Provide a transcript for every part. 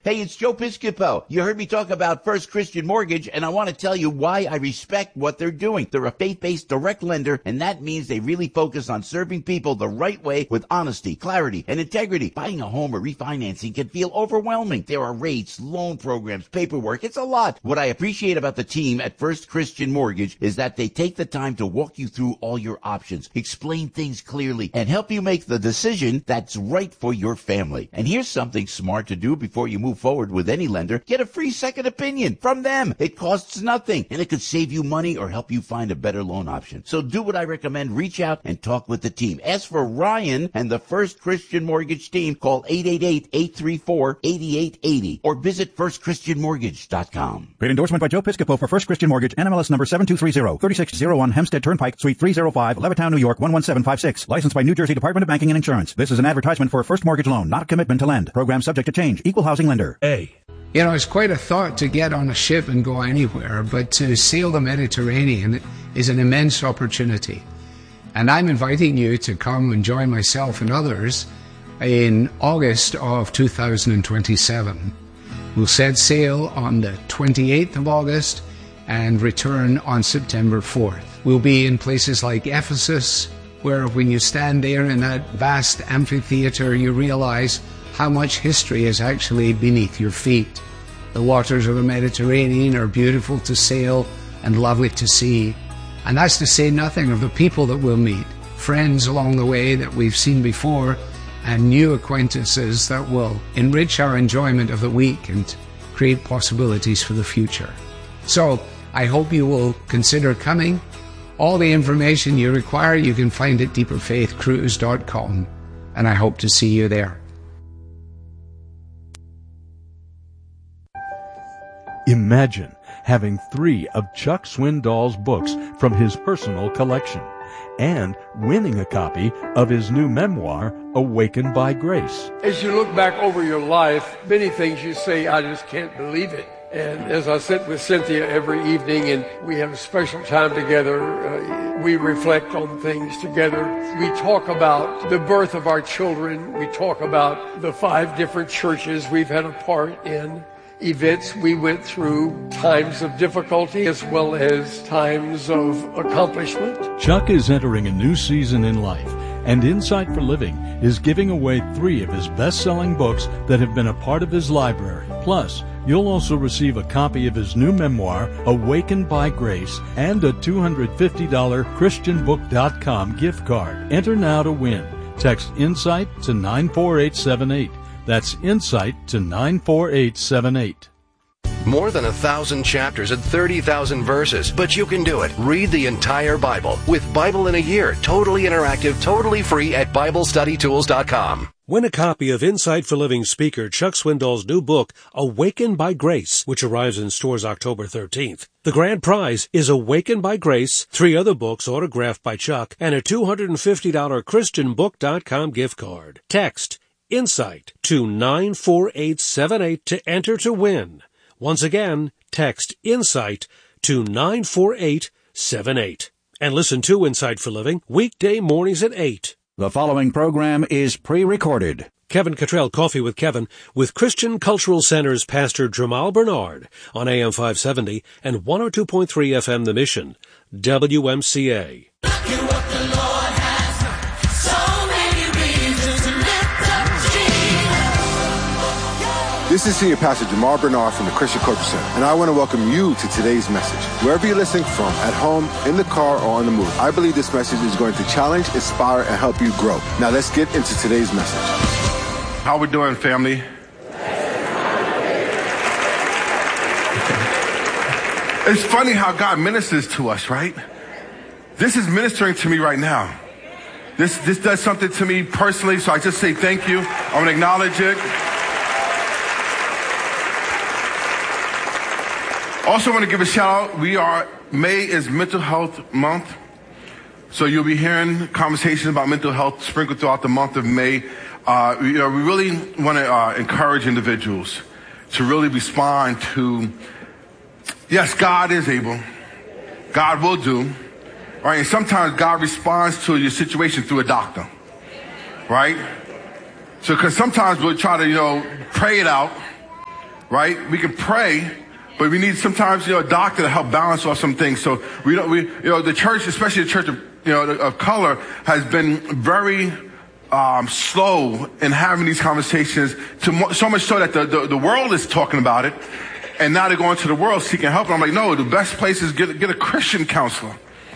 Hey, it's Joe Piscopo. You heard me talk about First Christian Mortgage, and I want to tell you why I respect what they're doing. They're a faith-based direct lender, and that means they really focus on serving people the right way with honesty, clarity, and integrity. Buying a home or refinancing can feel overwhelming. There are rates, loan programs, paperwork. It's a lot. What I appreciate about the team at First Christian Mortgage is that they take the time to walk you through all your options, explain things clearly, and help you make the decision that's right for your family. And here's something smart to do before you move forward with any lender. Get a free second opinion from them. It costs nothing, and it could save you money or help you find a better loan option. So do what I recommend. Reach out and talk with the team. Ask for Ryan and the First Christian Mortgage team. Call 888-834-8880 or visit firstchristianmortgage.com. Paid endorsement by Joe Piscopo for First Christian Mortgage, NMLS number 7230, 3601 Hempstead Turnpike, Suite 305, Levittown, New York 11756. Licensed by New Jersey Department of Banking and Insurance. This is an advertisement for a first mortgage loan, not a commitment to lend. Program subject to change. Equal housing lender. You know, it's quite a thought to get on a ship and go anywhere, but to sail the Mediterranean is an immense opportunity. And I'm inviting you to come and join myself and others in August of 2027. We'll set sail on the 28th of August and return on September 4th. We'll be in places like Ephesus, where when you stand there in that vast amphitheater, you realize how much history is actually beneath your feet. The waters of the Mediterranean are beautiful to sail and lovely to see. And that's to say nothing of the people that we'll meet, friends along the way that we've seen before, and new acquaintances that will enrich our enjoyment of the week and create possibilities for the future. So I hope you will consider coming. All the information you require you can find at deeperfaithcruise.com, and I hope to see you there. Imagine having 3 of Chuck Swindoll's books from his personal collection and winning a copy of his new memoir, Awakened by Grace. As you look back over your life, many things you say, I just can't believe it. And as I sit with Cynthia every evening and we have a special time together, we reflect on things together. We talk about the birth of our children. We talk about the 5 different churches we've had a part in. Events we went through, times of difficulty as well as times of accomplishment. Chuck is entering a new season in life, and Insight for Living is giving away 3 of his best-selling books that have been a part of his library. Plus, you'll also receive a copy of his new memoir, Awakened by Grace, and a $250 ChristianBook.com gift card. Enter now to win. Text Insight to 94878. That's Insight to 94878. More than 1,000 chapters and 30,000 verses, but you can do it. Read the entire Bible with Bible in a Year, totally interactive, totally free at BibleStudyTools.com. Win a copy of Insight for Living speaker Chuck Swindoll's new book, Awakened by Grace, which arrives in stores October 13th. The grand prize is Awakened by Grace, 3 other books autographed by Chuck, and a $250 ChristianBook.com gift card. Text Insight to 94878 to enter to win. Once again, text Insight to 94878. And listen to Insight for Living weekday mornings at 8. The following program is pre-recorded. Kevin Cottrell, Coffee with Kevin, with Christian Cultural Center's Pastor Jamal Bernard on AM 570 and 102.3 FM The Mission, WMCA. This is Senior Pastor Jamal Bernard from the Christian Cultural Center, and I want to welcome you to today's message. Wherever you're listening from, at home, in the car, or on the move, I believe this message is going to challenge, inspire, and help you grow. Now let's get into today's message. How we doing, family? It's funny how God ministers to us, right? This is ministering to me right now. This does something to me personally, so I just say thank you. I want to acknowledge it. Also want to give a shout out. May is Mental Health Month. So you'll be hearing conversations about mental health sprinkled throughout the month of May. We really want to encourage individuals to really respond to, yes, God is able. God will do. Right? And sometimes God responds to your situation through a doctor. Right? So because sometimes we'll try to, pray it out. right? We can pray, but we need sometimes, a doctor to help balance off some things. So the church, especially the church of color, has been very slow in having these conversations, so much so that the world is talking about it, and now they're going to the world seeking help. And I'm like, no, the best place is get a Christian counselor.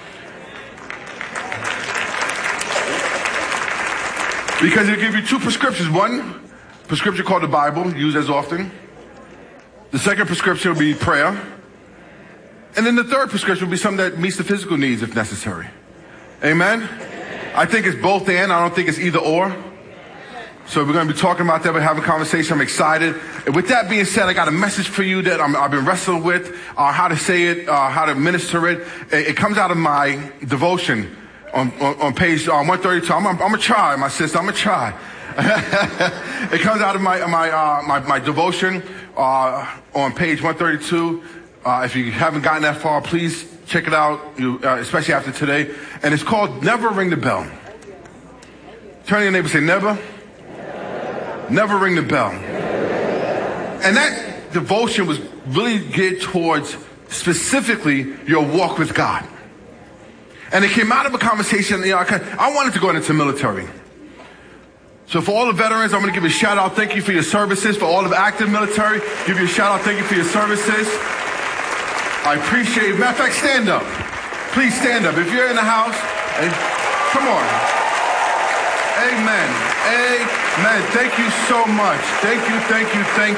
Because they give you two prescriptions. One prescription called the Bible, used as often. The second prescription will be prayer. And then the third prescription will be something that meets the physical needs if necessary. Amen? I think it's both and. I don't think it's either or. So we're going to be talking about that. We're having a conversation. I'm excited. And with that being said, I got a message for you that I've been wrestling with, how to say it, how to minister it. It comes out of my devotion on page 132. I'm going to try, my sister. I'm going to try. It comes out of my devotion on page 132. If you haven't gotten that far, please check it out, especially after today. And it's called Never Ring the Bell. Turn to your neighbor and say, never ring the bell. And that devotion was really geared towards specifically your walk with God. And it came out of a conversation, I wanted to go into the military. So for all the veterans, I'm going to give you a shout out. Thank you for your services. For all of the active military, give you a shout out. Thank you for your services. I appreciate it. Matter of fact, stand up. Please stand up. If you're in the house, come on. Amen. Amen. Thank you so much. Thank you, thank you, thank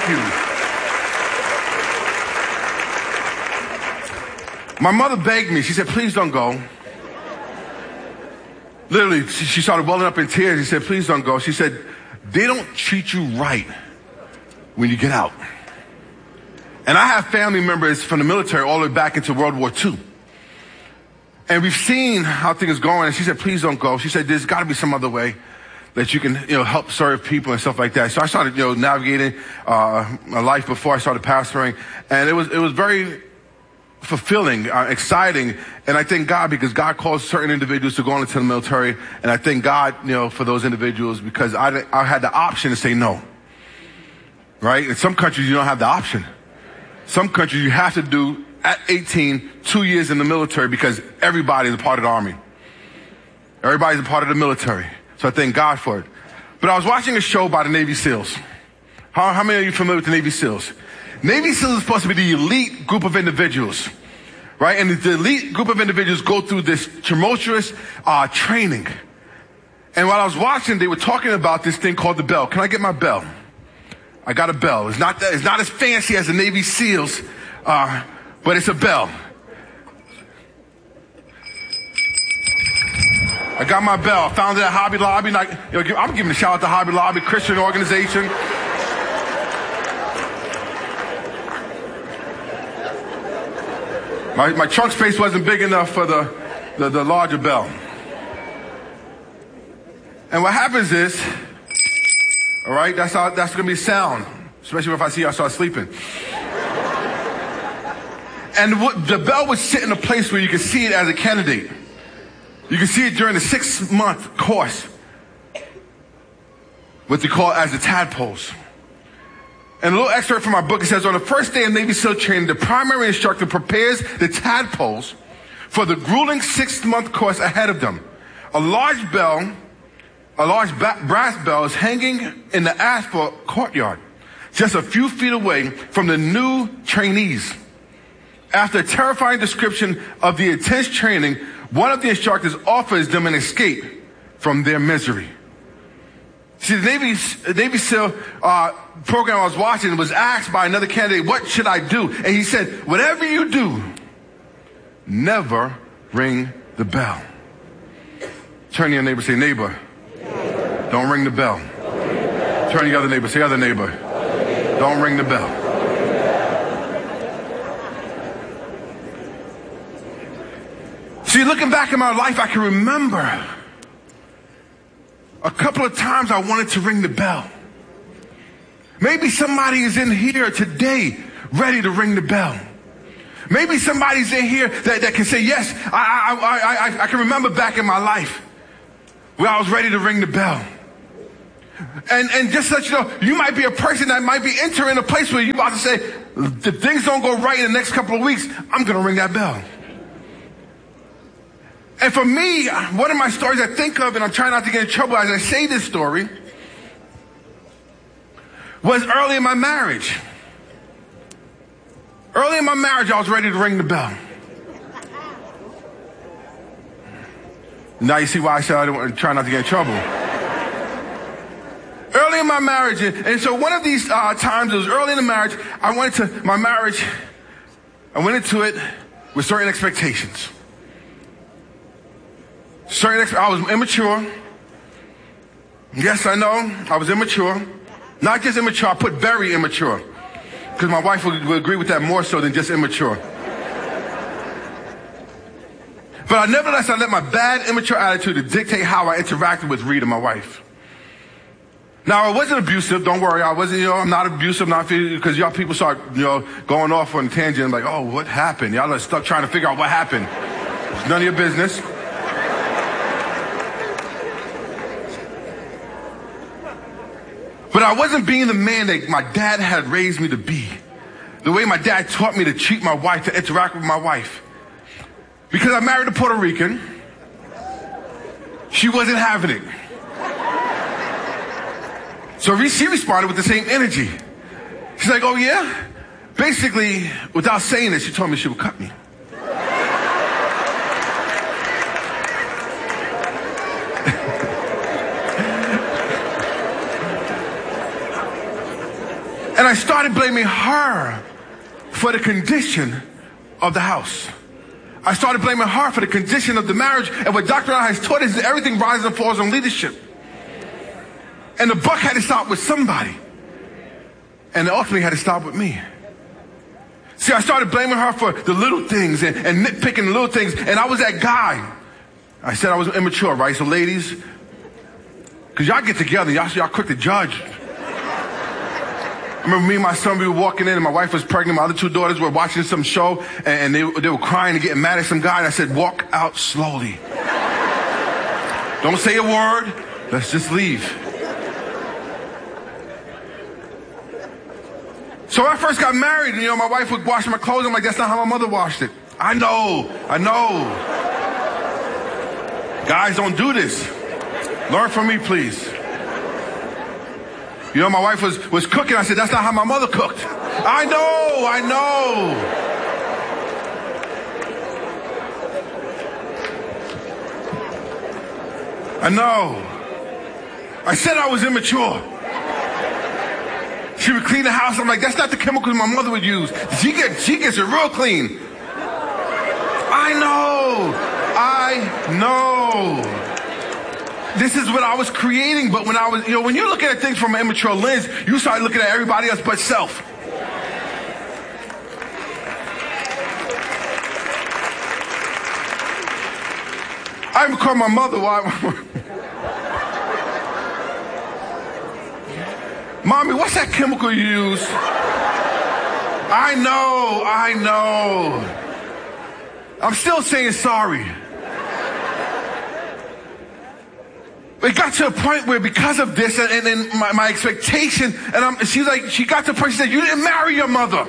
you. My mother begged me. She said, please don't go. Literally, she started welling up in tears. She said, please don't go. She said, they don't treat you right when you get out. And I have family members from the military all the way back into World War II. And we've seen how things are going. And she said, please don't go. She said, there's got to be some other way that you can, help serve people and stuff like that. So I started, navigating my life before I started pastoring. And it was very fulfilling, exciting. And I thank God because God calls certain individuals to go into the military. And I thank God, for those individuals because I had the option to say no. Right? In some countries, you don't have the option. Some countries you have to do at 18, 2 years in the military because everybody's a part of the army. Everybody's a part of the military. So I thank God for it. But I was watching a show by the Navy SEALs. How many of you are familiar with the Navy SEALs? Navy SEALs is supposed to be the elite group of individuals, right? And the elite group of individuals go through this tumultuous training. And while I was watching, they were talking about this thing called the bell. Can I get my bell? I got a bell. It's not as fancy as the Navy SEALs, but it's a bell. I got my bell. I found it at Hobby Lobby. I'm giving a shout out to Hobby Lobby, Christian organization. My trunk space wasn't big enough for the larger bell. And what happens is, all right, that's going to be sound, especially if I see I start sleeping. And the bell would sit in a place where you could see it as a candidate. You can see it during the 6-month course, what they call as the tadpoles. And a little excerpt from my book, it says, on the first day of Navy SEAL training, the primary instructor prepares the tadpoles for the grueling 6-month course ahead of them. A large brass bell is hanging in the asphalt courtyard, just a few feet away from the new trainees. After a terrifying description of the intense training, one of the instructors offers them an escape from their misery. See, the Navy SEAL program I was watching was asked by another candidate, what should I do? And he said, whatever you do, never ring the bell. Turn to your neighbor, say, neighbor, don't ring the bell. Turn to your other neighbor, say, other neighbor, don't ring the bell. See, looking back in my life, I can remember a couple of times I wanted to ring the bell. Maybe somebody is in here today ready to ring the bell. Maybe somebody's in here that can say, yes, I can remember back in my life where I was ready to ring the bell. And just to let you know, you might be a person that might be entering a place where you're about to say, if things don't go right in the next couple of weeks, I'm going to ring that bell. And for me, one of my stories I think of, and I'm trying not to get in trouble as I say this story, was early in my marriage. Early in my marriage, I was ready to ring the bell. Now you see why I said I don't try not to get in trouble. Early in my marriage, and so one of these times, it was early in the marriage, I went into my marriage, I went into it with certain expectations. I was immature. Yes, I know, I was immature. Not just immature, I put very immature. Because my wife would agree with that more so than just immature. But nevertheless, I let my bad, immature attitude dictate how I interacted with Rita, my wife. Now, I wasn't abusive, don't worry. I wasn't, I'm not abusive, because y'all people start, going off on a tangent, like, oh, what happened? Y'all are stuck trying to figure out what happened. It's none of your business. But I wasn't being the man that my dad had raised me to be. The way my dad taught me to treat my wife, to interact with my wife. Because I married a Puerto Rican, she wasn't having it. So she responded with the same energy. She's like, oh yeah? Basically, without saying it, she told me she would cut me. And I started blaming her for the condition of the house. I started blaming her for the condition of the marriage. And what Dr. Al has taught us is that everything rises and falls on leadership. And the buck had to stop with somebody. And it ultimately had to stop with me. See, I started blaming her for the little things and nitpicking the little things. And I was that guy. I said I was immature, right? So ladies, because y'all get together, y'all quick to judge. I remember me and my son, we were walking in and my wife was pregnant. My other two daughters were watching some show and they were crying and getting mad at some guy. And I said, walk out slowly. Don't say a word. Let's just leave. So when I first got married, my wife would wash my clothes. I'm like, that's not how my mother washed it. I know. Guys, don't do this. Learn from me, please. My wife was cooking. I said, that's not how my mother cooked. I know. I said I was immature. She would clean the house. I'm like, that's not the chemicals my mother would use. She gets it real clean. I know. This is what I was creating, but when I was, when you're looking at things from an immature lens, you start looking at everybody else but self. I even called my mother Mommy, what's that chemical you use? I know. I'm still saying sorry. It got to a point where because of this and then my expectation, and she got to a point, she said, you didn't marry your mother.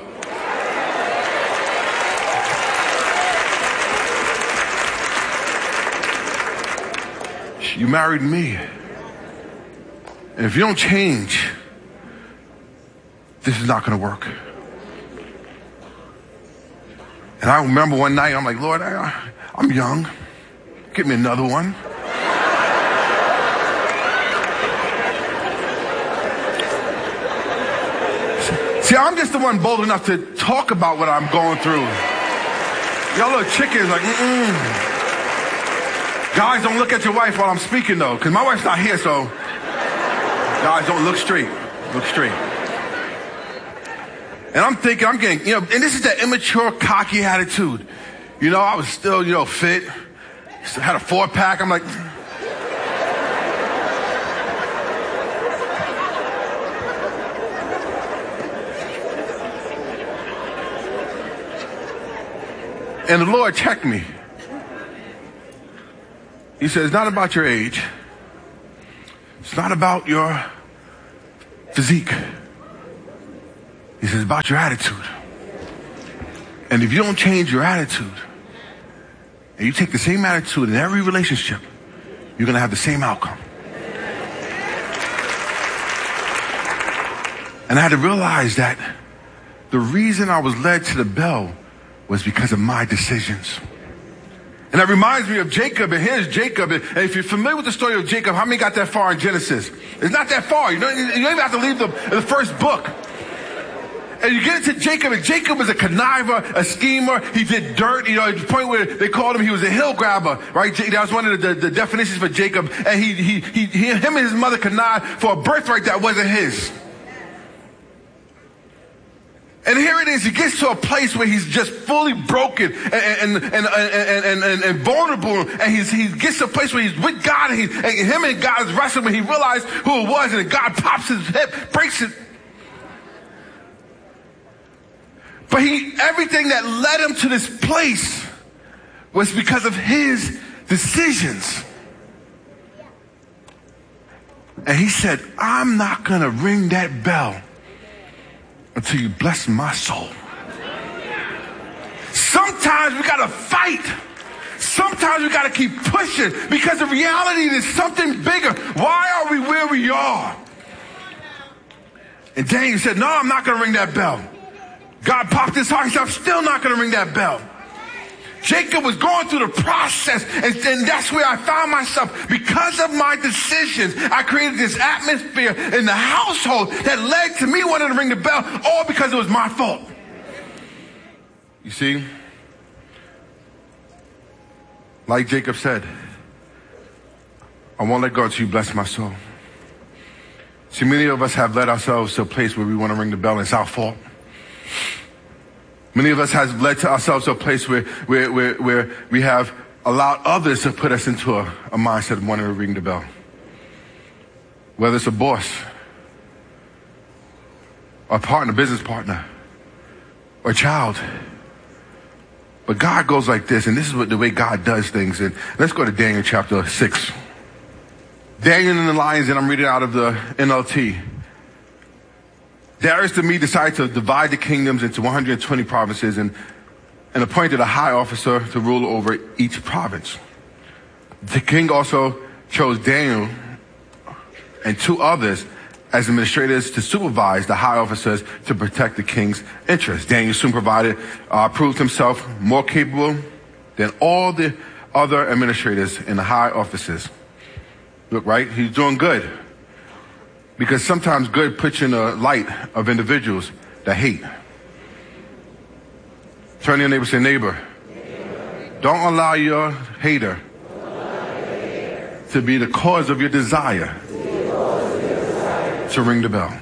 You married me. And if you don't change, this is not going to work. And I remember one night, I'm like, Lord, I'm young. Give me another one. See, I'm just the one bold enough to talk about what I'm going through. Y'all little chickens like, Guys, don't look at your wife while I'm speaking, though, because my wife's not here, so guys, don't look straight. Look straight. And I'm thinking, I'm getting, and this is that immature, cocky attitude. I was still, fit. Still had a 4-pack. I'm like... And the Lord checked me. He said, it's not about your age. It's not about your physique. He says, about your attitude. And if you don't change your attitude, and you take the same attitude in every relationship, you're going to have the same outcome. And I had to realize that the reason I was led to the bell was because of my decisions. And that reminds me of Jacob, and here's Jacob. And if you're familiar with the story of Jacob, how many got that far in Genesis? It's not that far. You don't even have to leave the first book. And you get into Jacob, and Jacob was a conniver, a schemer. He did dirt, at the point where they called him, he was a hill grabber, right? That was one of the definitions for Jacob. And him and his mother connived for a birthright that wasn't his. And here it is, he gets to a place where he's just fully broken and vulnerable. And he gets to a place where he's with God, and him and God is wrestling when he realized who it was, and God pops his hip, breaks it. But everything that led him to this place was because of his decisions. And he said, I'm not going to ring that bell until you bless my soul. Sometimes we got to fight. Sometimes we got to keep pushing, because the reality is something bigger. Why are we where we are? And Daniel said, no, I'm not going to ring that bell. God popped his heart. He said, I'm still not going to ring that bell. Jacob was going through the process, and that's where I found myself. Because of my decisions, I created this atmosphere in the household that led to me wanting to ring the bell, all because it was my fault. You see, like Jacob said, I won't let go until you bless my soul. See, many of us have led ourselves to a place where we want to ring the bell, and it's our fault. Many of us have led to ourselves to a place where we have allowed others to put us into a mindset of wanting to ring the bell. Whether it's a boss, or a partner, business partner, or a child. But God goes like this, and this is the way God does things. And let's go to Daniel chapter 6. Daniel and the lions, and I'm reading out of the NLT. Darius the Mede decided to divide the kingdoms into 120 provinces and appointed a high officer to rule over each province. The king also chose Daniel and 2 others as administrators to supervise the high officers to protect the king's interests. Daniel soon proved himself more capable than all the other administrators in the high offices. Look, right? He's doing good. Because sometimes good puts you in the light of individuals that hate. Turn to your neighbor and say, neighbor, don't allow your hater to be the cause of your desire to ring the bell.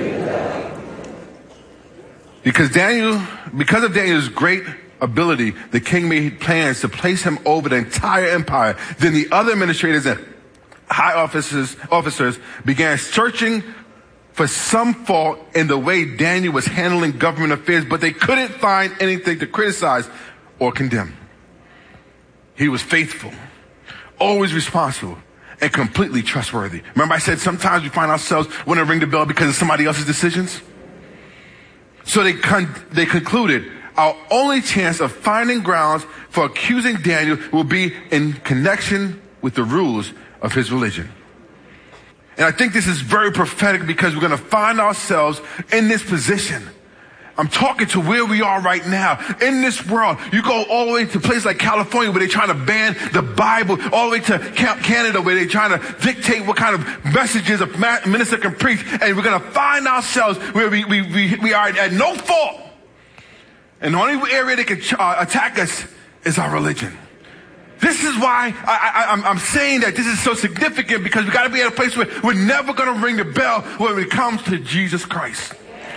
Because of Daniel's great ability, the king made plans to place him over the entire empire. Then the other administrators and high officers began searching for some fault in the way Daniel was handling government affairs, but they couldn't find anything to criticize or condemn. He was faithful, always responsible, and completely trustworthy. Remember I said sometimes we find ourselves wanting to ring the bell because of somebody else's decisions? So they concluded our only chance of finding grounds for accusing Daniel will be in connection with the rules of his religion. And I think this is very prophetic because we're going to find ourselves in this position. I'm talking to where we are right now in this world. You go all the way to places like California where they're trying to ban the Bible, all the way to Canada where they're trying to dictate what kind of messages a minister can preach. And we're going to find ourselves where we are at no fault. And the only area they can attack us is our religion. This is why I'm saying that this is so significant, because we got to be at a place where we're never going to ring the bell when it comes to Jesus Christ.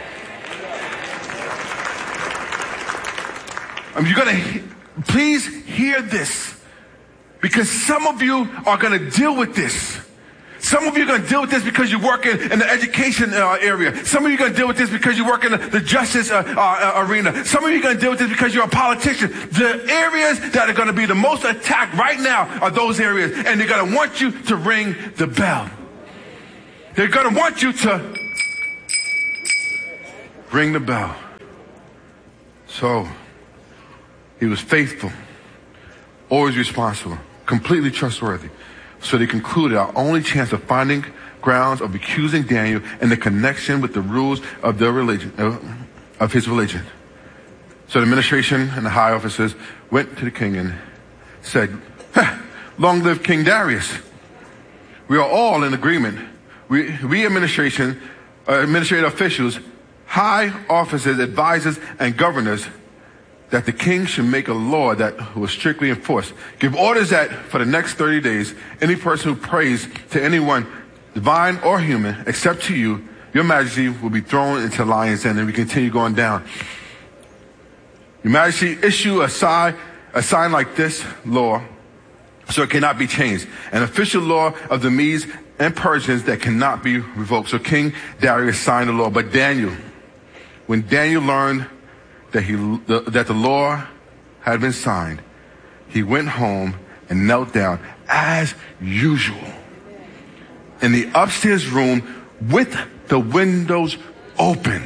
You're going to please hear this, because some of you are going to deal with this. Some of you are going to deal with this because you work in the education area. Some of you are going to deal with this because you work in the justice arena. Some of you are going to deal with this because you're a politician. The areas that are going to be the most attacked right now are those areas. And they're going to want you to ring the bell. They're going to want you to ring the bell. So he was faithful, always responsible, completely trustworthy. So they concluded our only chance of finding grounds of accusing Daniel and the connection with the rules of their religion, of his religion. So the administration and the high officers went to the king and said, "Long live King Darius. We are all in agreement. We administrative officials, high officers, advisors, and governors, that the king should make a law that was strictly enforced. Give orders that for the next 30 days, any person who prays to anyone, divine or human, except to you, your majesty, will be thrown into lion's den." And we continue going down. Your majesty, issue a sign like this law, so it cannot be changed. An official law of the Medes and Persians that cannot be revoked. So King Darius signed the law. But Daniel, when Daniel learned that the law had been signed, he went home and knelt down as usual in the upstairs room with the windows open.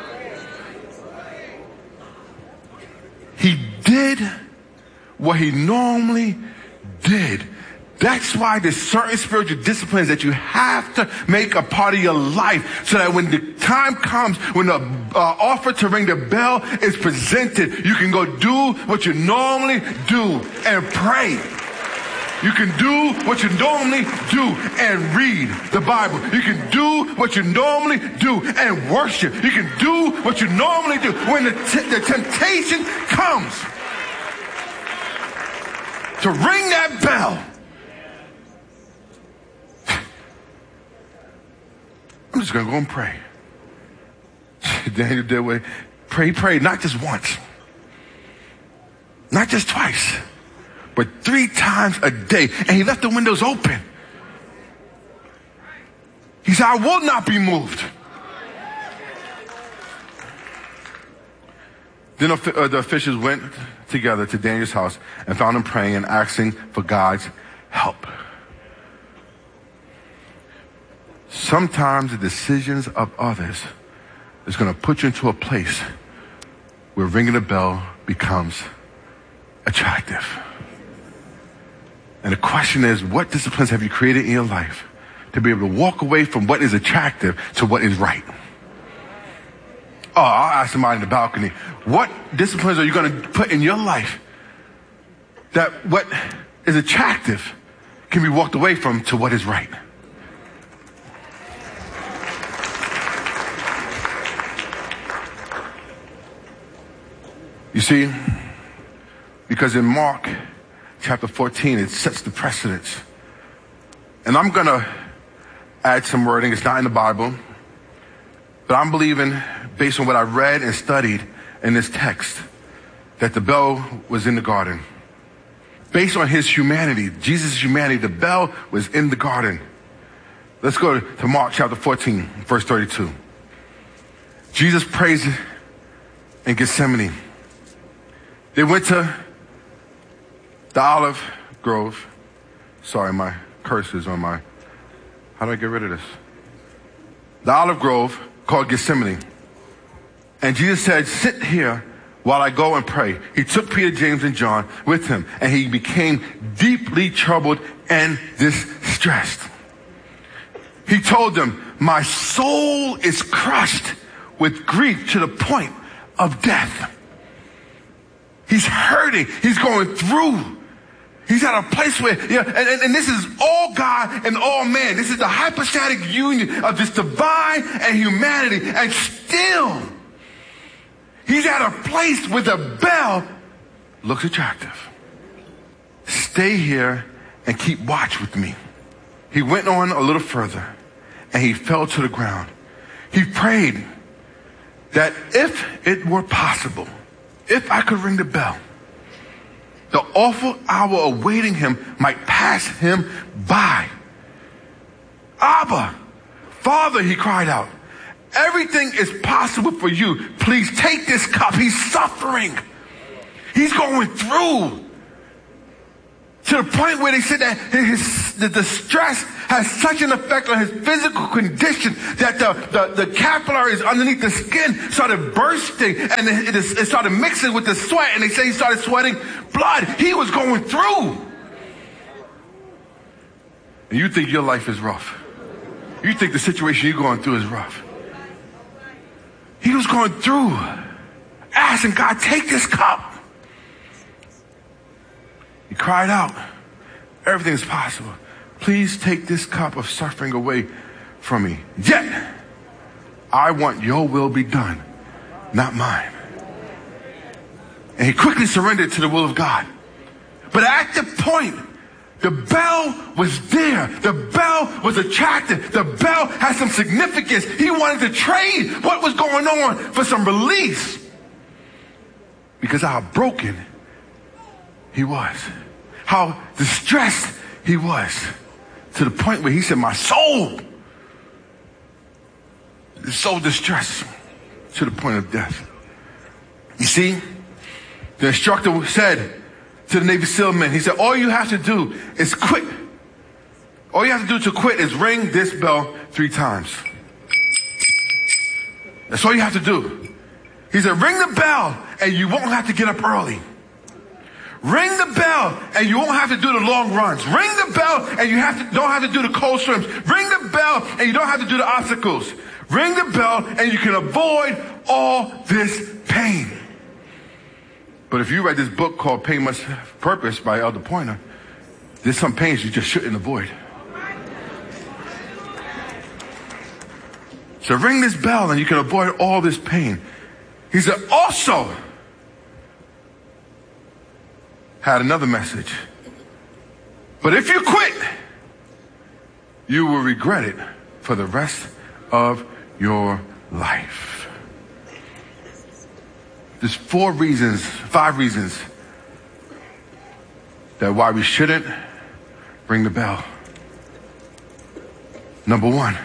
He did what he normally did. That's why there's certain spiritual disciplines that you have to make a part of your life, so that when the time comes, when the offer to ring the bell is presented, you can go do what you normally do and pray. You can do what you normally do and read the Bible. You can do what you normally do and worship. You can do what you normally do. When the temptation comes to ring that bell, I'm just going to go and pray. Daniel did what? He prayed not just once, not just twice, but 3 times a day. And he left the windows open. He said, "I will not be moved." Then the officials went together to Daniel's house and found him praying and asking for God's help. Sometimes the decisions of others is going to put you into a place where ringing the bell becomes attractive. And the question is, what disciplines have you created in your life to be able to walk away from what is attractive to what is right? Oh, I'll ask somebody in the balcony, what disciplines are you going to put in your life that what is attractive can be walked away from to what is right? You see, because in Mark chapter 14, it sets the precedence. And I'm going to add some wording. It's not in the Bible. But I'm believing, based on what I read and studied in this text, that the bell was in the garden. Based on his humanity, Jesus' humanity, the bell was in the garden. Let's go to Mark chapter 14, verse 32. Jesus prays in Gethsemane. They went to the olive grove. Sorry, my cursor's on my... How do I get rid of this? The olive grove called Gethsemane. And Jesus said, "Sit here while I go and pray." He took Peter, James, and John with him, and he became deeply troubled and distressed. He told them, "My soul is crushed with grief to the point of death." He's hurting. He's going through. He's at a place where, and this is all God and all man. This is the hypostatic union of this divine and humanity. And still, he's at a place where the bell looks attractive. "Stay here and keep watch with me." He went on a little further and he fell to the ground. He prayed that if it were possible, if I could ring the bell, the awful hour awaiting him might pass him by. "Abba, Father," he cried out, "everything is possible for you. Please take this cup." He's suffering. He's going through to the point where they said that his the stress has such an effect on his physical condition that the capillaries underneath the skin started bursting and it started mixing with the sweat, and they say he started sweating blood. He was going through. And you think your life is rough. You think the situation you're going through is rough. He was going through, asking God, take this cup. He cried out, everything is possible. Please take this cup of suffering away from me. Yet, I want your will be done, not mine. And he quickly surrendered to the will of God. But at the point, the bell was there. The bell was attractive. The bell had some significance. He wanted to trade what was going on for some release. Because how broken he was. How distressed he was. To the point where he said, my soul is so distressed. To the point of death. You see, the instructor said to the Navy SEAL men, he said, all you have to do is quit. All you have to do to quit is ring this bell 3 times. That's all you have to do. He said, ring the bell and you won't have to get up early. Ring the bell and you won't have to do the long runs. Ring the bell and you don't have to do the cold swims. Ring the bell and you don't have to do the obstacles. Ring the bell and you can avoid all this pain. But if you read this book called Pain Must Have Purpose by Elder Pointer, there's some pains you just shouldn't avoid. So ring this bell and you can avoid all this pain. He said, also had another message. But if you quit, you will regret it for the rest of your life. There's 5 reasons that why we shouldn't ring the bell. Number one,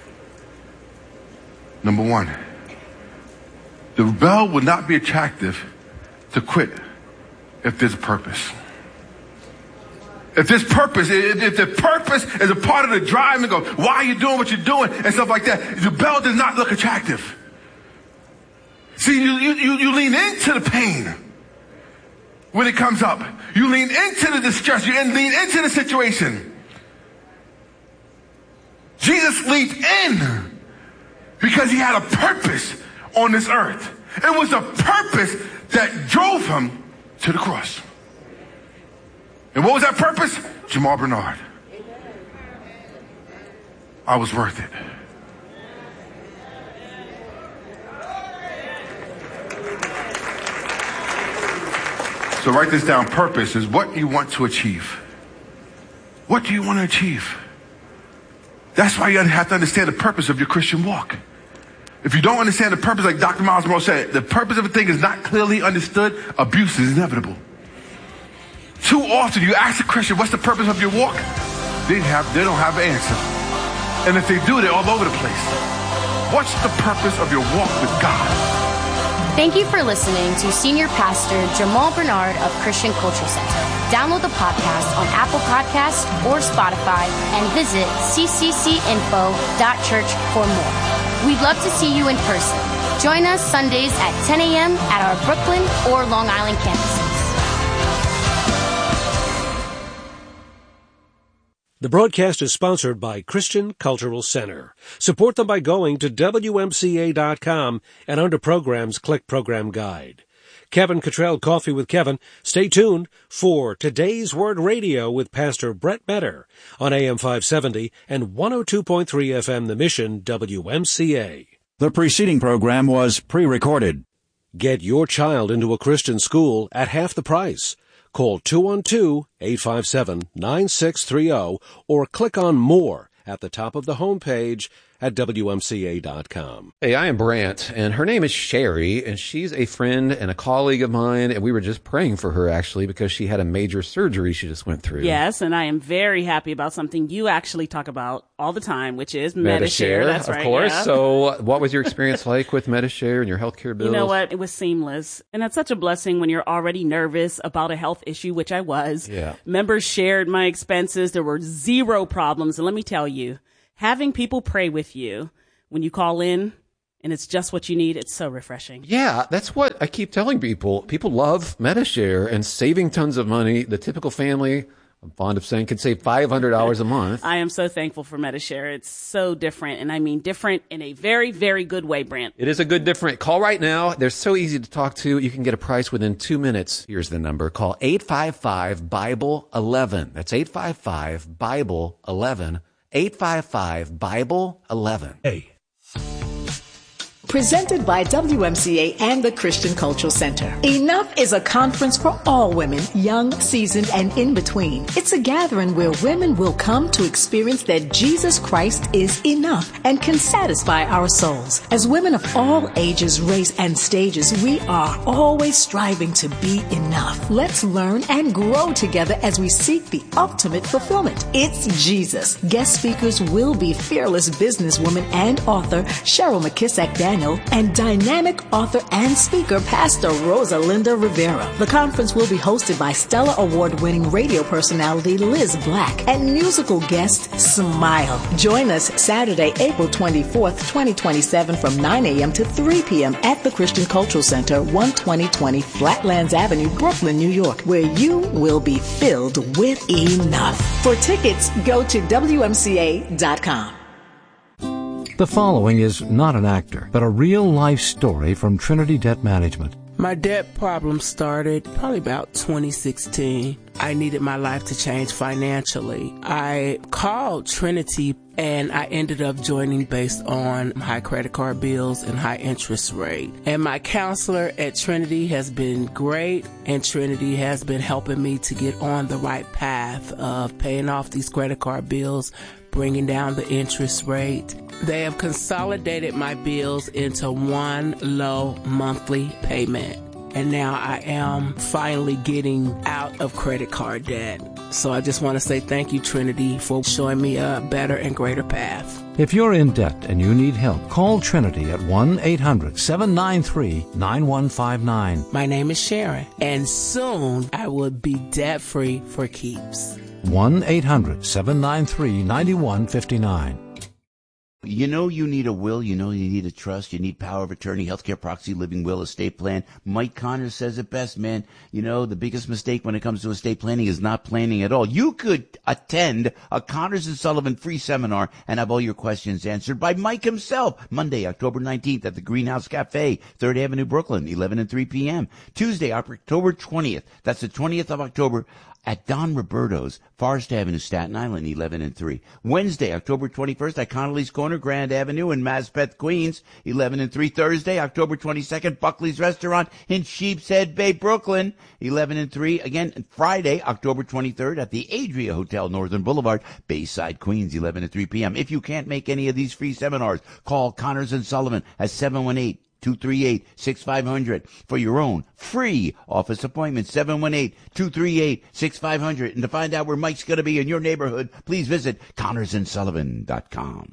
the bell would not be attractive to quit if there's a purpose. If the purpose is a part of the drive and go, why are you doing what you're doing and stuff like that, the bell does not look attractive. See, you lean into the pain when it comes up. You lean into the distress. You lean into the situation. Jesus leaned in because he had a purpose on this earth. It was a purpose that drove him to the cross. And what was that purpose? Jamal Bernard. I was worth it. So write this down. Purpose is what you want to achieve. What do you want to achieve? That's why you have to understand the purpose of your Christian walk. If you don't understand the purpose, like Dr. Miles Monroe said, the purpose of a thing is not clearly understood, abuse is inevitable. Too often you ask a Christian, what's the purpose of your walk? They don't have an answer. And if they do, they're all over the place. What's the purpose of your walk with God? Thank you for listening to Senior Pastor Jamal Bernard of Christian Culture Center. Download the podcast on Apple Podcasts or Spotify and visit cccinfo.church for more. We'd love to see you in person. Join us Sundays at 10 a.m. at our Brooklyn or Long Island campuses. The broadcast is sponsored by Christian Cultural Center. Support them by going to WMCA.com and under Programs, click Program Guide. Kevin Cottrell, Coffee with Kevin. Stay tuned for Today's Word Radio with Pastor Brett Metter on AM 570 and 102.3 FM The Mission, WMCA. The preceding program was pre-recorded. Get your child into a Christian school at half the price. Call 212-857-9630 or click on More at the top of the homepage at WMCA.com. Hey, I am Brant, and her name is Sherry, and she's a friend and a colleague of mine, and we were just praying for her, actually, because she had a major surgery she just went through. Yes, and I am very happy about something you actually talk about all the time, which is Medi-Share. That's right. Of course. Yeah. So what was your experience like with Medi-Share and your healthcare bills? You know what? It was seamless. And that's such a blessing when you're already nervous about a health issue, which I was. Yeah. Members shared my expenses. There were zero problems. And let me tell you, having people pray with you when you call in and it's just what you need, it's so refreshing. Yeah, that's what I keep telling people. People love Medi-Share and saving tons of money. The typical family, I'm fond of saying, could save $500 a month. I am so thankful for Medi-Share. It's so different, and I mean different in a very, very good way, Brant. It is a good different. Call right now. They're so easy to talk to. You can get a price within 2 minutes. Here's the number. Call 855-BIBLE-11. That's 855-BIBLE-11. 855-BIBLE-11. Hey. Presented by WMCA and the Christian Cultural Center. Enough is a conference for all women, young, seasoned, and in between. It's a gathering where women will come to experience that Jesus Christ is enough and can satisfy our souls. As women of all ages, race, and stages, we are always striving to be enough. Let's learn and grow together as we seek the ultimate fulfillment. It's Jesus. Guest speakers will be fearless businesswoman and author Cheryl McKissack-Daniels and dynamic author and speaker Pastor Rosalinda Rivera. The conference will be hosted by Stellar Award-winning radio personality Liz Black and musical guest Smile. Join us Saturday, April 24th, 2027 from 9 a.m. to 3 p.m. at the Christian Cultural Center, 12020 Flatlands Avenue, Brooklyn, New York, where you will be filled with enough. For tickets, go to WMCA.com. The following is not an actor, but a real-life story from Trinity Debt Management. My debt problem started probably about 2016. I needed my life to change financially. I called Trinity and I ended up joining based on high credit card bills and high interest rate. And my counselor at Trinity has been great, and Trinity has been helping me to get on the right path of paying off these credit card bills, bringing down the interest rate. They have consolidated my bills into one low monthly payment. And now I am finally getting out of credit card debt. So I just want to say thank you, Trinity, for showing me a better and greater path. If you're in debt and you need help, call Trinity at 1-800-793-9159. My name is Sharon, and soon I will be debt-free for keeps. 1-800-793-9159. You know you need a will, you know you need a trust, you need power of attorney, healthcare proxy, living will, estate plan. Mike Connors says it best, man. You know, the biggest mistake when it comes to estate planning is not planning at all. You could attend a Connors and Sullivan free seminar and have all your questions answered by Mike himself. Monday, October 19th at the Greenhouse Cafe, 3rd Avenue, Brooklyn, 11 and 3 p.m. Tuesday, October 20th, that's the 20th of October, at Don Roberto's, Forest Avenue, Staten Island, 11 and 3. Wednesday, October 21st at Connolly's Corner, Grand Avenue in Maspeth, Queens, 11 and 3. Thursday, October 22nd, Buckley's Restaurant in Sheepshead Bay, Brooklyn, 11 and 3. Again, Friday, October 23rd at the Adria Hotel, Northern Boulevard, Bayside, Queens, 11 and 3 p.m. If you can't make any of these free seminars, call Connors and Sullivan at 718-238-6500 for your own free office appointment, 718-238-6500. And to find out where Mike's going to be in your neighborhood, please visit ConnorsandSullivan.com.